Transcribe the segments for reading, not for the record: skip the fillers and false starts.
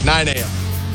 9 a.m.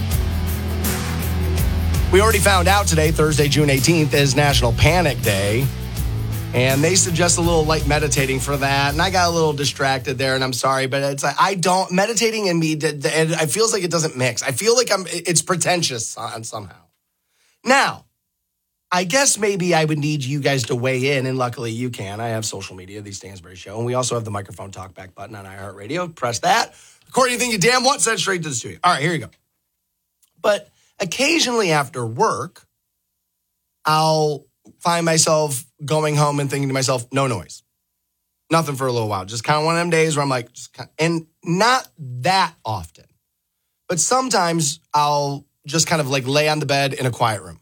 We already found out today, Thursday, June 18th, is National Panic Day. And they suggest a little light meditating for that. And I got a little distracted there, and I'm sorry, but it's like meditating and me, it feels like it doesn't mix. I feel like it's pretentious somehow. Now, I guess maybe I would need you guys to weigh in, and luckily you can. I have social media, The Stansbury Show, and we also have the microphone talkback button on iHeartRadio. Press that. Record anything you damn want, send it straight to the studio. All right, here you go. But occasionally after work, I'll find myself going home and thinking to myself, no noise. Nothing for a little while. Just kind of one of them days where I'm like, and not that often. But sometimes I'll just kind of like lay on the bed in a quiet room.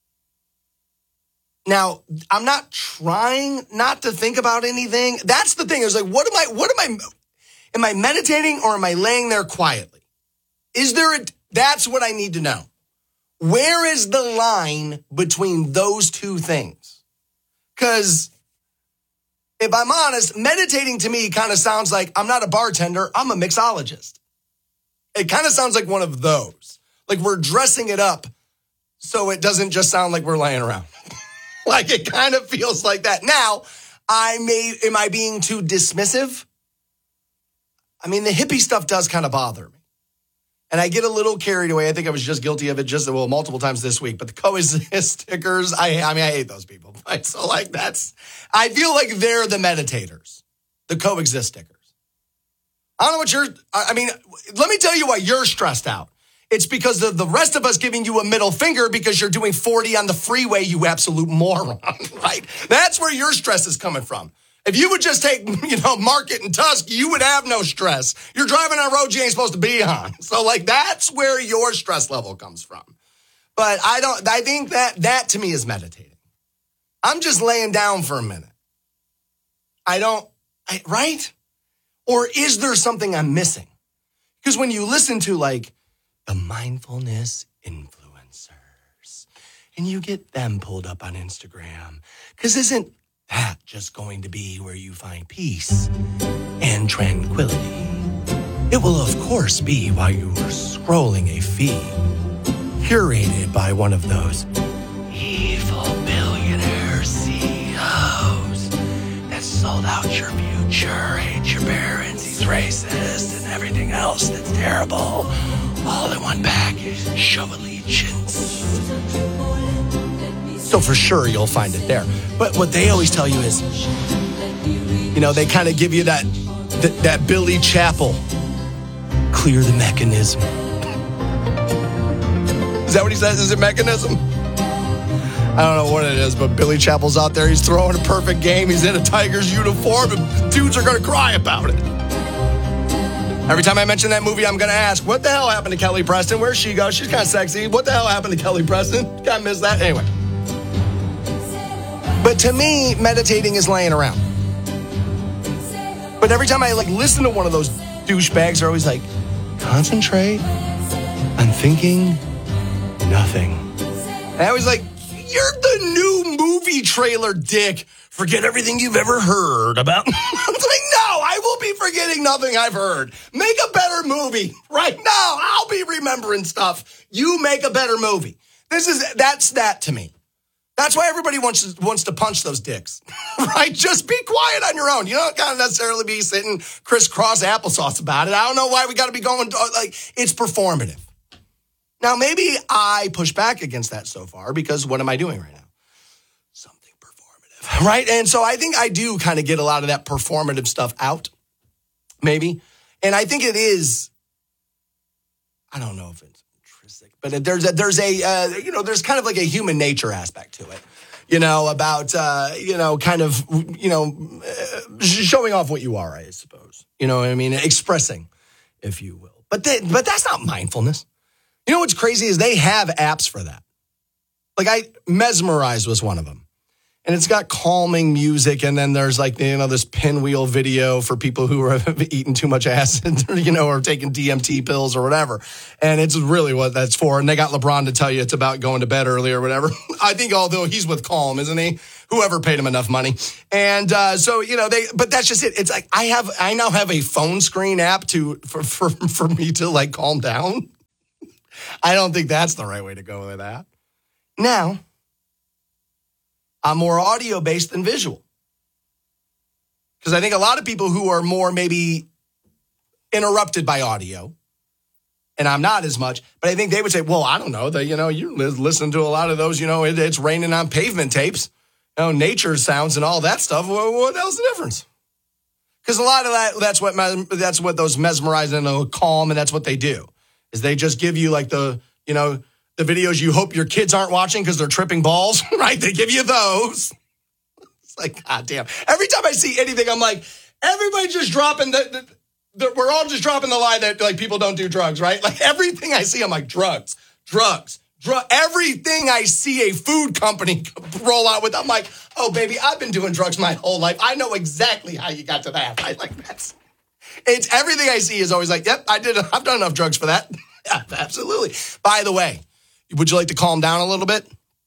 Now, I'm not trying not to think about anything. That's the thing. It's like, am I meditating or am I laying there quietly? That's what I need to know. Where is the line between those two things? Because if I'm honest, meditating to me kind of sounds like I'm not a bartender, I'm a mixologist. It kind of sounds like one of those. Like we're dressing it up so it doesn't just sound like we're laying around. Like it kind of feels like that. Now, am I being too dismissive? I mean, the hippie stuff does kind of bother me. And I get a little carried away. I think I was just guilty of it multiple times this week. But the coexist stickers, I hate those people. Right? So like I feel like they're the meditators, the coexist stickers. I don't know let me tell you why you're stressed out. It's because of the rest of us giving you a middle finger because you're doing 40 on the freeway, you absolute moron, right? That's where your stress is coming from. If you would just take, Market and Tusk, you would have no stress. You're driving on roads you ain't supposed to be on. So, that's where your stress level comes from. But I think that to me is meditating. I'm just laying down for a minute. Right? Or is there something I'm missing? Because when you listen to, the mindfulness influencers, and you get them pulled up on Instagram, because isn't that just going to be where you find peace and tranquility? It will, of course, be while you are scrolling a feed curated by one of those evil billionaire CEOs that sold out your future, hate your parents, he's racist, and everything else that's terrible, all in one package. Show allegiance. So for sure, you'll find it there. But what they always tell you is, they kind of give you that Billy Chappell, clear the mechanism. Is that what he says? Is it mechanism? I don't know what it is, but Billy Chappell's out there. He's throwing a perfect game. He's in a Tigers uniform, and dudes are going to cry about it. Every time I mention that movie, I'm going to ask, what the hell happened to Kelly Preston? Where'd she go? She's kind of sexy. What the hell happened to Kelly Preston? Kind of miss that. Anyway. But to me, meditating is laying around. But every time I listen to one of those douchebags, they're always like, concentrate on thinking nothing. And I was like, you're the new movie trailer, dick. Forget everything you've ever heard about. I was like, no, I will be forgetting nothing I've heard. Make a better movie. Right now, I'll be remembering stuff. You make a better movie. That's that to me. That's why everybody wants to punch those dicks, right? Just be quiet on your own. You don't got to necessarily be sitting crisscross applesauce about it. I don't know why we got to be going, it's performative. Now, maybe I push back against that so far because what am I doing right now? Something performative, right? And so I think I do kind of get a lot of that performative stuff out, maybe. And I think it is, I don't know if it's, but there's kind of like a human nature aspect to it, about, kind of, showing off what you are, I suppose. You know what I mean? Expressing, if you will. But that's not mindfulness. You know what's crazy is they have apps for that. Mesmerize was one of them. And it's got calming music, and then there's this pinwheel video for people who have eaten too much acid, or taking DMT pills or whatever. And it's really what that's for. And they got LeBron to tell you it's about going to bed early or whatever. I think although he's with Calm, isn't he? Whoever paid him enough money. And but that's just it. It's I now have a phone screen app for me to calm down. I don't think that's the right way to go with that. Now, I'm more audio-based than visual. Because I think a lot of people who are more maybe interrupted by audio, and I'm not as much, but I think they would say, well, I don't know, you listen to a lot of those, it's raining on pavement tapes, nature sounds and all that stuff. What else is the difference? Because a lot of that's what those mesmerizing and calm, and that's what they do, is they just give you like the videos you hope your kids aren't watching because they're tripping balls, right? They give you those. It's like, God damn. Every time I see anything, I'm like, everybody just dropping we're all just dropping the line that like people don't do drugs, right? Like everything I see, I'm like, drugs. Everything I see a food company roll out with, I'm like, oh, baby, I've been doing drugs my whole life. I know exactly how you got to that. It's everything I see is always like, yep, I've done enough drugs for that. Yeah, absolutely. By the way, would you like to calm down a little bit?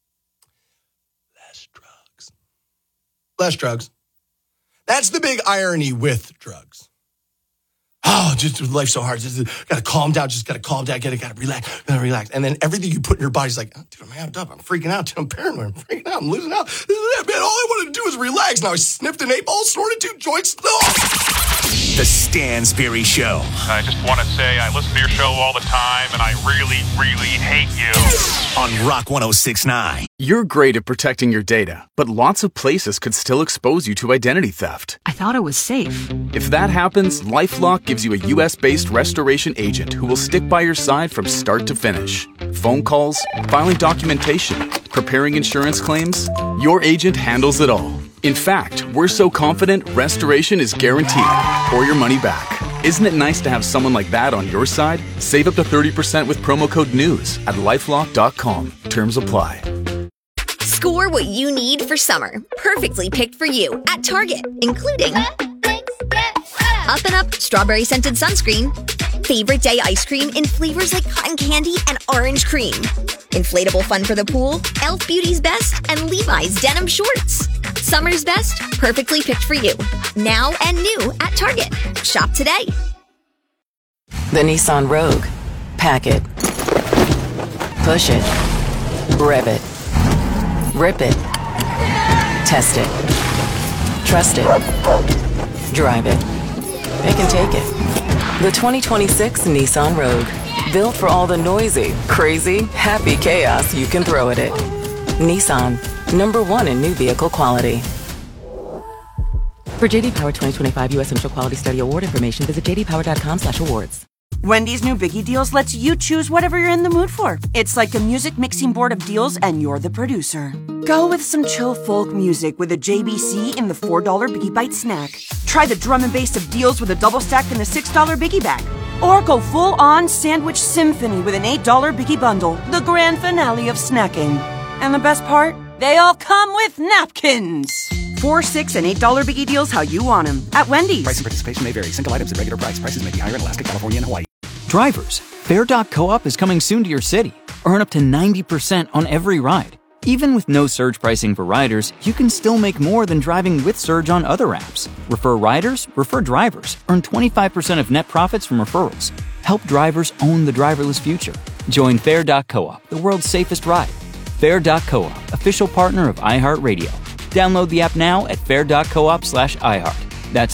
Less drugs. That's the big irony with drugs. Oh, just life's so hard. Just gotta calm down. Just gotta calm down. Gotta relax. And then everything you put in your body's like, oh, dude, I'm amped up. I'm freaking out. Dude, I'm paranoid. I'm freaking out. I'm losing out. This is it, man. All I wanted to do was relax. Now I sniffed an 8-ball, snorted 2 joints. The Stansberry Show. I just want to say I listen to your show all the time, and I really, really hate you. On Rock 106.9. You're great at protecting your data, but lots of places could still expose you to identity theft. I thought it was safe. If that happens, LifeLock gives you a U.S.-based restoration agent who will stick by your side from start to finish. Phone calls, filing documentation, preparing insurance claims, your agent handles it all. In fact, we're so confident restoration is guaranteed or your money back. Isn't it nice to have someone like that on your side? Save up to 30% with promo code NEWS at LifeLock.com. Terms apply. Score what you need for summer. Perfectly picked for you at Target, including Up and Up strawberry scented sunscreen, favorite day ice cream in flavors like cotton candy and orange cream, inflatable fun for the pool, Elf Beauty's Best, and Levi's denim shorts. Summer's best, perfectly picked for you. Now and new at Target. Shop today. The Nissan Rogue. Pack it. Push it. Rev it. Rip it. Test it. Trust it. Drive it. It can take it. The 2026 Nissan Rogue. Built for all the noisy, crazy, happy chaos you can throw at it. Nissan. #1 in new vehicle quality. For JD Power 2025 U.S. Initial Quality Study Award information, visit jdpower.com/awards. Wendy's new Biggie Deals lets you choose whatever you're in the mood for. It's like a music mixing board of deals, and you're the producer. Go with some chill folk music with a JBC in the $4 Biggie Bite snack. Try the drum and bass of deals with a double stack in the $6 Biggie Bag. Or go full-on sandwich symphony with an $8 Biggie Bundle, the grand finale of snacking. And the best part? They all come with napkins. $4, $6, and $8 Biggie Deals how you want them at Wendy's. Price and participation may vary. Single items at regular price. Prices may be higher in Alaska, California, and Hawaii. Drivers, Fare.coop is coming soon to your city. Earn up to 90% on every ride. Even with no surge pricing for riders, you can still make more than driving with Surge on other apps. Refer riders, refer drivers. Earn 25% of net profits from referrals. Help drivers own the driverless future. Join Fare.coop, the world's safest ride. Fare.coop, official partner of iHeartRadio. Download the app now at fare.coop/iHeart. That's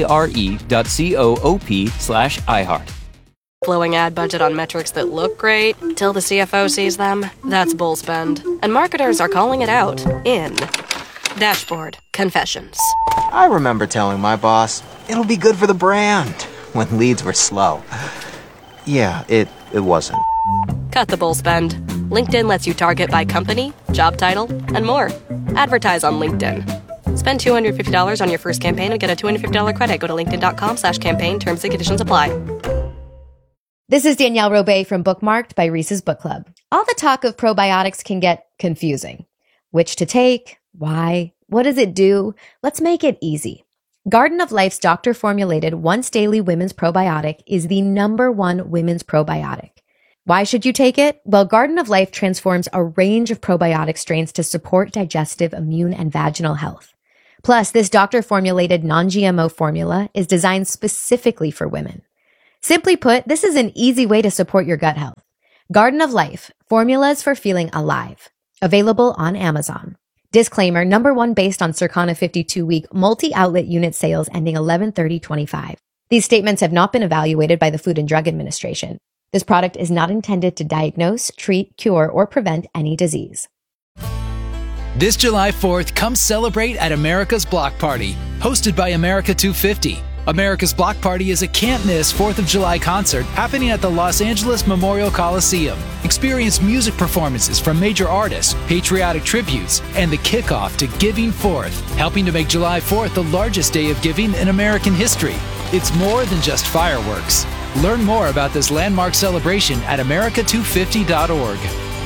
FARE.coop/iHeart. Blowing ad budget on metrics that look great till the CFO sees them. That's bull spend. And marketers are calling it out in Dashboard Confessions. I remember telling my boss, it'll be good for the brand, when leads were slow. Yeah, it wasn't. Cut the bull spend. LinkedIn lets you target by company, job title, and more. Advertise on LinkedIn. Spend $250 on your first campaign and get a $250 credit. Go to linkedin.com/campaign. Terms and conditions apply. This is Danielle Robay from Bookmarked by Reese's Book Club. All the talk of probiotics can get confusing. Which to take? Why? What does it do? Let's make it easy. Garden of Life's doctor-formulated once-daily women's probiotic is the #1 women's probiotic. Why should you take it? Well, Garden of Life transforms a range of probiotic strains to support digestive, immune, and vaginal health. Plus, this doctor-formulated non-GMO formula is designed specifically for women. Simply put, this is an easy way to support your gut health. Garden of Life, formulas for feeling alive. Available on Amazon. Disclaimer, number one based on Circana 52-week multi-outlet unit sales ending 11/30/25. These statements have not been evaluated by the Food and Drug Administration. This product is not intended to diagnose, treat, cure, or prevent any disease. This July 4th, come celebrate at America's Block Party, hosted by America 250. America's Block Party is a can't-miss 4th of July concert happening at the Los Angeles Memorial Coliseum. Experience music performances from major artists, patriotic tributes, and the kickoff to Giving Forth, helping to make July 4th the largest day of giving in American history. It's more than just fireworks. Learn more about this landmark celebration at america250.org.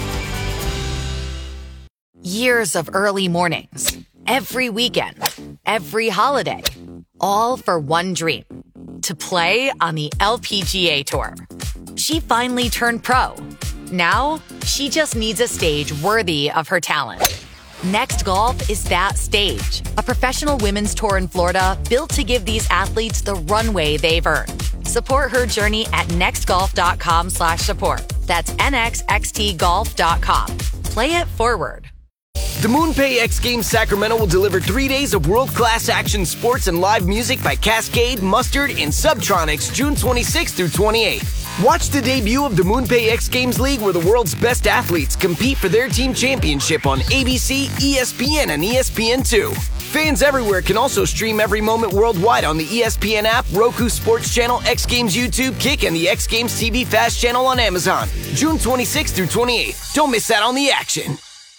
Years of early mornings, every weekend, every holiday, all for one dream, to play on the LPGA Tour. She finally turned pro. Now, she just needs a stage worthy of her talent. Next Golf is that stage, a professional women's tour in Florida built to give these athletes the runway they've earned. Support her journey at nextgolf.com/support. That's nxxtgolf.com. Play it forward. The MoonPay X Games Sacramento will deliver 3 days of world-class action sports and live music by Cascade, Mustard, and Subtronics June 26th through 28th. Watch the debut of the MoonPay X Games League, where the world's best athletes compete for their team championship on ABC, ESPN, and ESPN2. Fans everywhere can also stream every moment worldwide on the ESPN app, Roku Sports Channel, X Games YouTube, Kick, and the X Games TV Fast channel on Amazon. June 26th through 28th. Don't miss out on the action.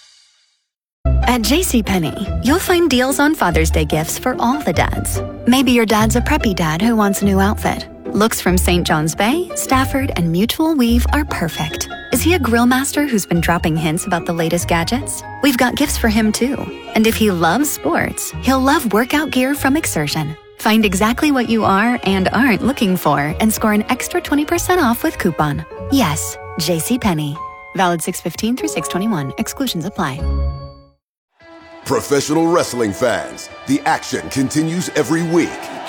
At JCPenney, you'll find deals on Father's Day gifts for all the dads. Maybe your dad's a preppy dad who wants a new outfit. Looks from St. John's Bay, Stafford, and Mutual Weave are perfect. Is he a grill master who's been dropping hints about the latest gadgets? We've got gifts for him too. And if he loves sports, he'll love workout gear from Exertion. Find exactly what you are and aren't looking for and score an extra 20% off with coupon. Yes, JCPenney. Valid 6/15 through 6/21. Exclusions apply. Professional wrestling fans, the action continues every week.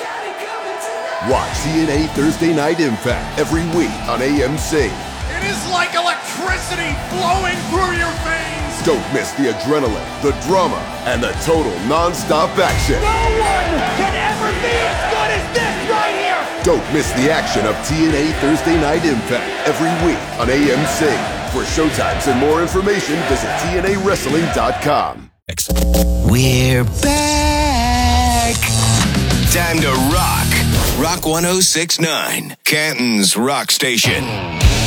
Watch TNA Thursday Night Impact every week on AMC. It is like electricity flowing through your veins. Don't miss the adrenaline, the drama, and the total non-stop action. No one can ever be as good as this right here. Don't miss the action of TNA Thursday Night Impact every week on AMC. For showtimes and more information, visit TNAWrestling.com. We're back. Time to rock. Rock 106.9, Canton's Rock Station.